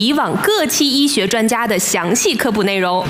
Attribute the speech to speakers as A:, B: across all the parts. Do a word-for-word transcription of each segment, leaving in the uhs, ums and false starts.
A: 以往各期医学专家的详细科普内容。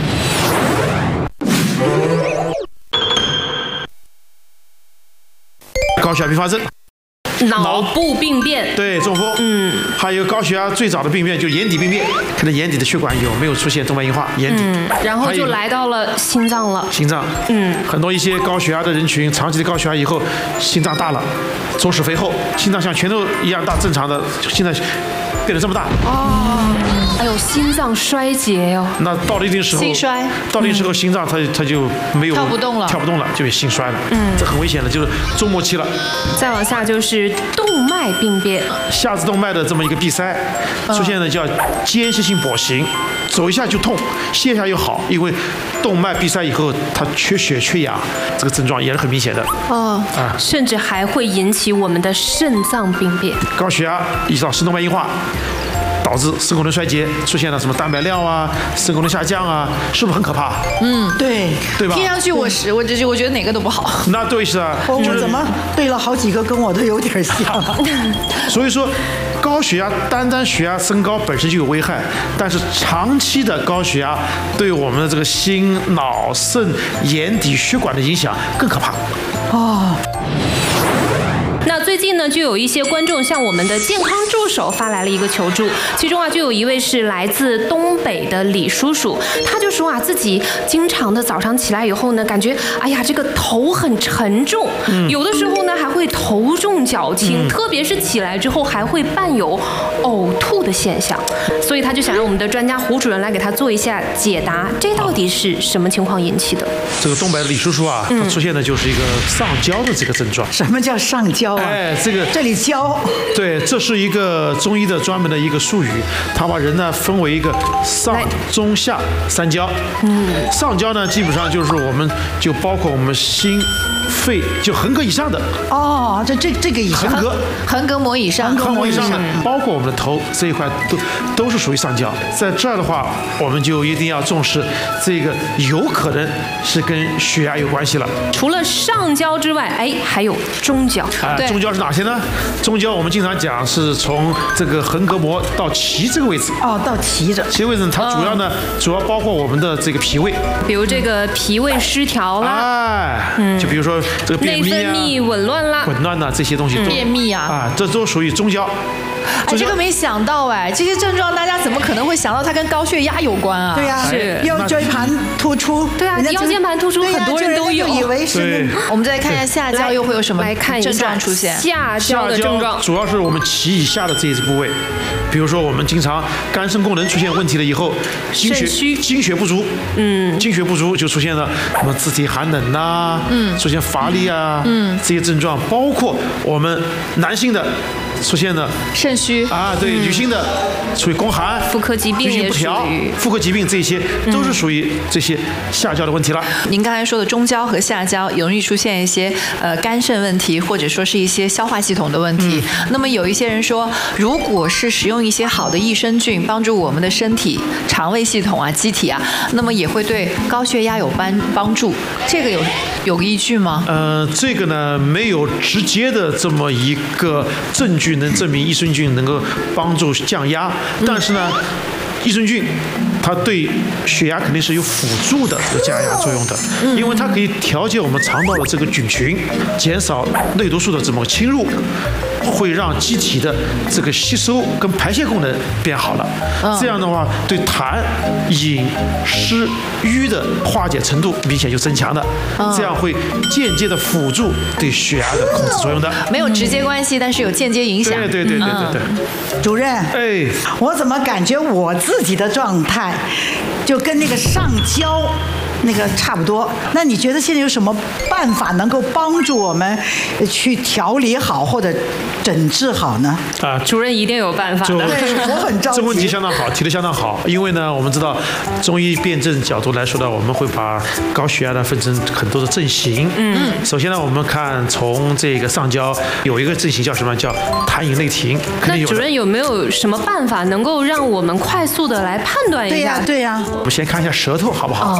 B: 高血压并发症。
A: 脑部病变，
B: 对中风，嗯，还有高血压最早的病变就是眼底病变，看看眼底的血管有没有出现动脉硬化，眼底，
A: 嗯，然后就来到了心脏了，
B: 心脏，
A: 嗯，
B: 很多一些高血压的人群，长期的高血压以后，心脏大了，左室肥厚，心脏像拳头一样大，正常的现在变得这么大，
A: 哦，哎呦，心脏衰竭哟，
B: 那到了一定时候，
C: 心衰，
B: 到了一定时候，心脏它它就没有
C: 跳不动了，
B: 跳不动了，就心衰了，嗯，这很危险的，就是中末期了。
A: 再往下就是动脉病变，
B: 下肢动脉的这么一个闭塞，出现的叫间歇性跛行，走一下就痛，歇一下又好，因为动脉闭塞以后，它缺血缺氧，这个症状也是很明显的。
A: 哦，啊，甚至还会引起我们的肾脏病变，
B: 高血压一直到肾动脉硬化。 导致肾功能衰竭，出现了什么蛋白量啊、肾功能下降啊，是不是很可怕？
C: 嗯，对，
B: 对吧？
C: 听上去我是我这我觉得哪个都不好。
B: 那对是啊，
D: 我我怎么对了好几个跟我都有点像。
B: 所以说，高血压单单血压升高本身就有危害，但是长期的高血压对我们的这个心、脑、肾、眼底血管的影响更可怕。
D: 哦。
A: 那最近呢，就有一些观众向我们的健康助手发来了一个求助，其中啊，就有一位是来自东北的李叔叔，他就说啊，自己经常的早上起来以后呢，感觉哎呀，这个头很沉重，嗯、有的时候呢还会头重脚轻，嗯、特别是起来之后还会伴有呕吐的现象，所以他就想让我们的专家胡主任来给他做一下解答，这到底是什么情况引起的？
B: 这个东北的李叔叔啊，他出现的就是一个上焦的这个症状。
D: 什么叫上焦？
B: 哎，这个
D: 这里焦，
B: 对，这是一个中医的专门的一个术语，它把人呢分为一个上、中、下三焦。嗯，上焦呢，基本上就是我们就包括我们心、肺，就横膈以上的。
D: 哦，这这这个以上，
B: 横膈，
C: 横膈膜以上，
B: 横膈膜以上的，包括我们的头这一块都都是属于上焦。在这儿的话，我们就一定要重视这个，有可能是跟血压有关系了。
A: 除了上焦之外，哎，还有中焦。
B: 啊，中焦是哪些呢？中焦我们经常讲是从这个横膈膜到脐这个位置。
D: 哦，到脐这。
B: 脐位置它主要呢，嗯、主要包括我们的这个脾胃，
A: 比如这个脾胃失调啦，
B: 哎，嗯、就比如说这个便秘啊、
A: 内分泌紊乱啦、
B: 紊乱呐、啊、这些东西都、嗯、
C: 便秘啊，
B: 啊，这都属于中焦。
C: 哎，这个没想到哎，这些症状大家怎么可能会想到它跟高血压有关啊？
D: 对呀，
A: 是
D: 腰椎盘突出，
A: 对啊，腰间盘突出很多人都有，
D: 以为是。
C: 我们再看一下下焦又会有什么症状出现？
A: 下焦的症状
B: 主要是我们脐以下的这一部位，比如说我们经常肝肾功能出现问题了以后，精血精血不足，嗯，精血不足就出现了什么肢体寒冷呐，嗯，出现乏力啊，嗯，这些症状，包括我们男性的。 出现的
C: 肾虚
B: 啊，对，女性的属于宫寒、
A: 妇科疾病也
B: 不调、妇科疾病这些都是属于这些下焦的问题了。
C: 您刚才说的中焦和下焦容易出现一些呃肝肾问题，或者说是一些消化系统的问题。嗯、那么有一些人说，如果是使用一些好的益生菌，帮助我们的身体、肠胃系统啊、机体啊，那么也会对高血压有帮帮助。这个有有依据吗？
B: 呃，这个呢没有直接的这么一个证据。 能证明益生菌能够帮助降压，但是呢，益生菌它对血压肯定是有辅助的这个降压作用的，因为它可以调节我们肠道的这个菌群，减少内毒素的这么侵入，会让机体的这个吸收跟排泄功能变好了。这样的话，对痰、饮、湿、瘀的化解程度明显就增强的，这样会间接的辅助对血压的控制作用的。
C: 没有直接关系，但是有间接影响。
B: 对对对对对对。
D: 主任，
B: 哎，
D: 我怎么感觉我自己的状态就跟那个上焦那个差不多？那你觉得现在有什么办法能够帮助我们去调理好或者诊治好呢？
A: 啊，主任一定有办法的。
D: 对，我很着急。
B: 这个问题相当好，提得相当好。因为呢，我们知道中医辨证角度来说呢，我们会把高血压呢分成很多的症型。嗯。首先呢，我们看从这个上焦有一个症型叫什么？叫痰饮内停。
A: 那主任有没有什么办法能够让我们快速的来判断一下？
D: 对呀，对呀。
B: 我们先看一下舌头好不好？哦、痰饮内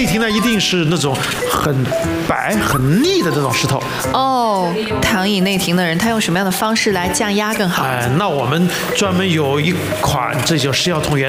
B: 婷呢一定是那种很白很腻的这种石头。
C: 哦，糖饮内停的人，他用什么样的方式来降压更好？
B: 哎、那我们专门有一款这叫食药同源。